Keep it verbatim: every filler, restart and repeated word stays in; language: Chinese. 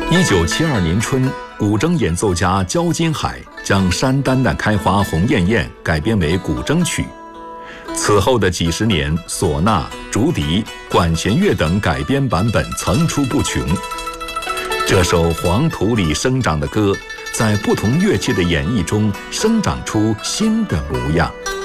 一九七二年春，古筝演奏家焦金海将《山丹丹开花红艳艳》改编为古筝曲。此后的几十年，唢呐、竹笛、管弦乐等改编版本层出不穷。这首黄土里生长的歌，在不同乐器的演绎中生长出新的模样。